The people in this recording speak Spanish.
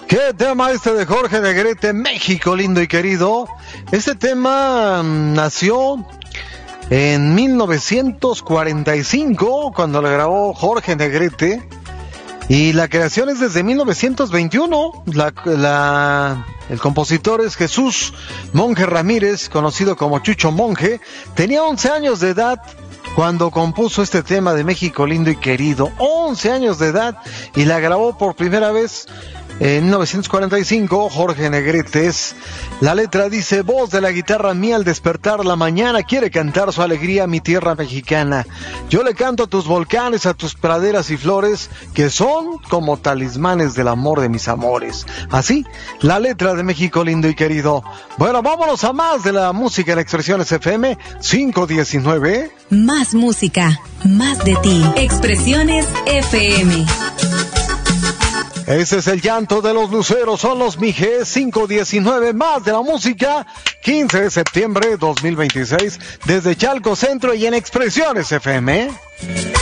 ¿Qué tema este de Jorge Negrete, México lindo y querido? Este tema nació en 1945, cuando le grabó Jorge Negrete, y la creación es desde 1921. El compositor es Jesús Monje Ramírez, conocido como Chucho Monje. Tenía 11 años de edad cuando compuso este tema de México lindo y querido. 11 años de edad, y la grabó por primera vez en 1945, Jorge Negrete. La letra dice: voz de la guitarra mía al despertar la mañana, quiere cantar su alegría a mi tierra mexicana. Yo le canto a tus volcanes, a tus praderas y flores, que son como talismanes del amor de mis amores. Así, la letra de México lindo y querido. Bueno, vámonos a más de la música en Expresiones FM 519. Más música, más de ti. Expresiones FM. Ese es el llanto de los luceros, son los Mijes 519, más de la música, 15 de septiembre de 2026, desde Chalco Centro y en Expresiones FM.